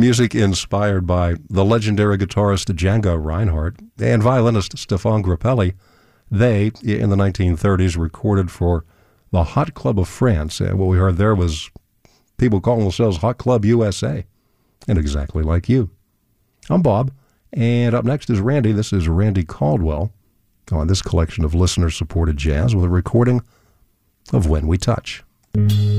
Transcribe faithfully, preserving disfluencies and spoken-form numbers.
Music inspired by the legendary guitarist Django Reinhardt and violinist Stéphane Grappelli. They, in the nineteen thirties, recorded for the Hot Club of France. And what we heard there was people calling themselves Hot Club U S A, and exactly like you. I'm Bob, and up next is Randy. This is Randy Caldwell on this collection of listener-supported jazz with a recording of When We Touch.